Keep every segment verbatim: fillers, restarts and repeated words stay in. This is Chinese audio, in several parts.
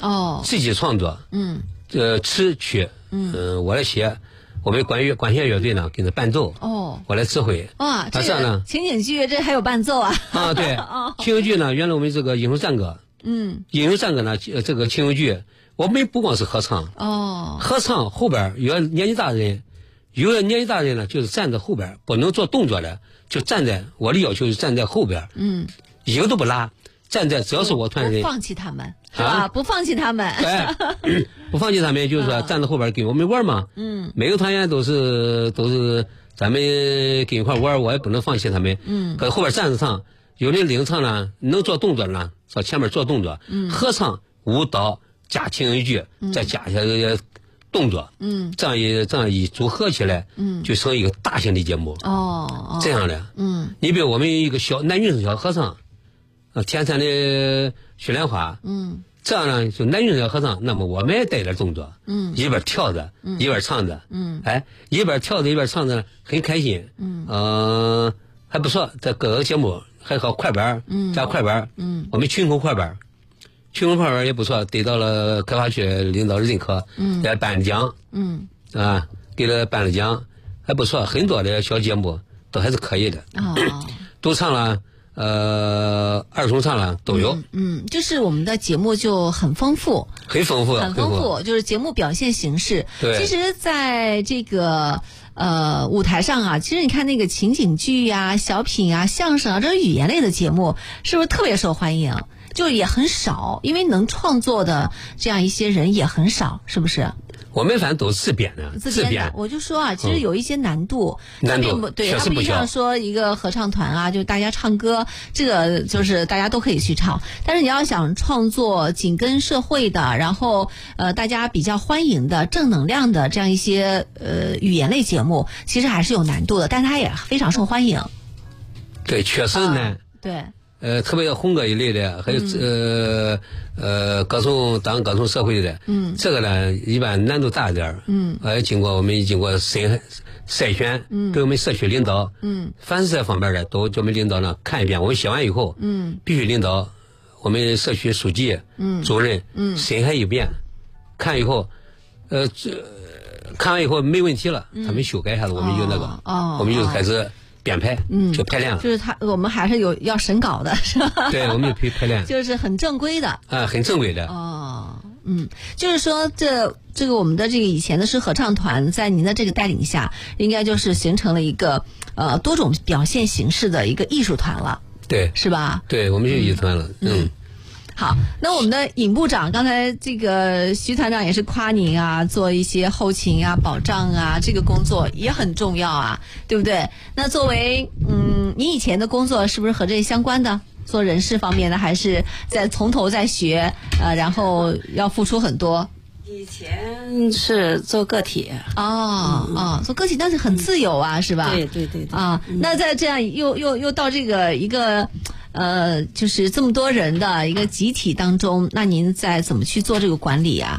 哦， 自己创作， 嗯， 呃，词曲，嗯、呃，我来写，我们管乐管弦乐队呢给他伴奏， 哦， 我来指挥。 哇，这样呢， 情景剧这还有伴奏啊？ 啊，对，情景剧呢，原来我们这个英雄赞歌， 嗯， 英雄赞歌呢，这个情景剧，我们不光是合唱， 哦， 合唱后边有年纪大的人，有的年纪大的人呢，就是站在后边不能做动作的，就站在我的要求是站在后边， 嗯， 一个都不拉，站在只要是我团人， 不放弃他们是吧？ 啊、 不放弃他们， 对，不放弃他们，就是说站在后边跟我们玩嘛。 嗯， 每个团员都是都是咱们跟一块玩，我也不能放弃他们。 嗯， 搁后边站着唱，有的领唱呢，能做动作呢，到前面做动作。嗯，合唱、舞蹈加情景剧，再加一些动作。嗯，这样一这样一组合起来，嗯，就成一个大型的节目。 哦，哦这样的。 嗯， 你比如我们一个小男女生小合唱。啊，天山的雪莲花， 嗯，这样呢，就男女生合唱，那么我们也带点动作， 嗯， 一边跳着，嗯，一边唱着， 嗯， 哎，一边跳着一边唱着，很开心，嗯，呃，还不错，在各个节目还好快板，嗯，加快板，嗯，我们群口快板，群口快板也不错，得到了开发区领导的认可，嗯，给他颁了奖，嗯，啊，给他颁了奖，还不错，很多的小节目都还是可以的， 哦， 都唱了。呃，二重唱了都有， 嗯，嗯，就是我们的节目就很丰富， 很丰富， 很丰富，就是节目表现形式。 对， 其实在这个呃舞台上啊，其实你看那个情景剧啊、小品啊、相声啊，这种语言类的节目，是不是特别受欢迎？就也很少，因为能创作的这样一些人也很少，是不是？ 我们反正都是自编的， 自编的。我就说啊，其实有一些难度， 嗯、难度对，它不像说一个合唱团啊，就大家唱歌，这个就是大家都可以去唱。但是你要想创作紧跟社会的，然后呃大家比较欢迎的、正能量的这样一些呃语言类节目，其实还是有难度的，但它也非常受欢迎。 对，确实难。啊、 对。 呃，特别红歌一类的，还有、嗯、呃呃歌颂党、歌颂社会的，嗯，这个呢一般难度大一点，嗯，呃，经过我们经过筛筛选，嗯，给我们社区领导，嗯，凡是这方面的都叫我们领导呢看一遍，我们写完以后，嗯，必须领导我们社区书记、嗯，主任，嗯，审核一遍，看以后，呃，这看完以后没问题了，嗯、他们修改一下子，我们就那个，哦，哦我们就开始。编排，嗯，就排练了。 就是他，我们还是有要审稿的，是吧？ 对，我们就排排练， 就是很正规的啊，很正规的。 哦，嗯，就是说这这个我们的这个以前的是合唱团，在您的这个带领下，应该就是形成了一个呃多种表现形式的一个艺术团了， 对， 是吧？ 对，我们就艺术团了，嗯。嗯好，那我们的尹部长刚才这个徐团长也是夸您啊，做一些后勤啊、保障啊，这个工作也很重要啊，对不对？那作为嗯，你以前的工作是不是和这相关的？做人事方面的，还是在从头在学，呃，然后要付出很多？ 以前是做个体哦、嗯、哦，做个体，但是很自由啊，是吧？ 对对对对啊、嗯，那在这样又又又到这个一个。呃，就是这么多人的一个集体当中，那您在怎么去做这个管理啊？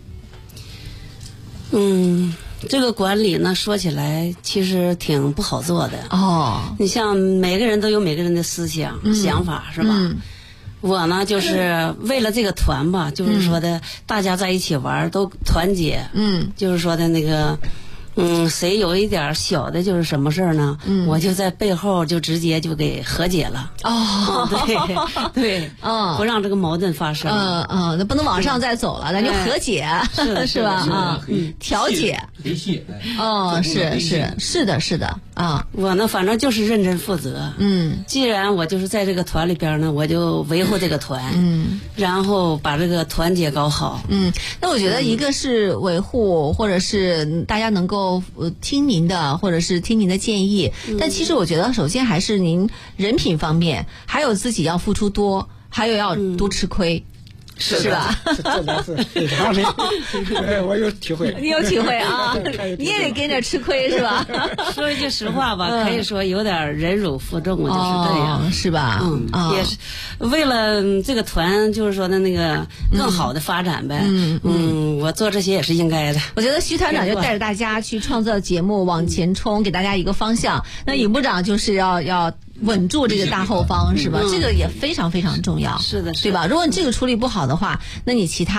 嗯，这个管理呢，说起来其实挺不好做的。 哦， 你像每个人都有每个人的思想、嗯、想法，是吧？嗯、我呢，就是为了这个团吧，嗯、就是说的大家在一起玩都团结。嗯，就是说的那个。嗯，谁有一点小的，就是什么事儿呢？嗯，我就在背后就直接就给和解了。 哦， 对对， 嗯， 不让这个矛盾发生。 嗯嗯，那不能往上再走了，咱就和解， 是是吧？啊，调解。 联系。 哦，是是是的，是的啊。 我呢，反正就是认真负责。嗯，既然我就是在这个团里边呢，我就维护这个团。嗯，然后把这个团结搞好。 嗯，那我觉得一个是维护，或者是大家能够。听您的，或者是听您的建议，嗯、但其实我觉得，首先还是您人品方面，还有自己要付出多，还有要多吃亏。嗯是是吧？ 这倒是非常的，我有体会。 你有体会啊？你也得跟着吃亏是吧？ 说一句实话吧，嗯、可以说有点忍辱负重，就是这样， 哦、是吧？ 嗯， 哦、 也是为了这个团，就是说的那个更好的发展呗。嗯 嗯, 嗯，我做这些也是应该的。 我觉得徐团长就带着大家去创造节目，往前冲，给大家一个方向。那尹部长就是要要。稳住这个大后方是吧？嗯、这个也非常非常重要， 是的，是的， 对吧？如果你这个处理不好的话，那你其他。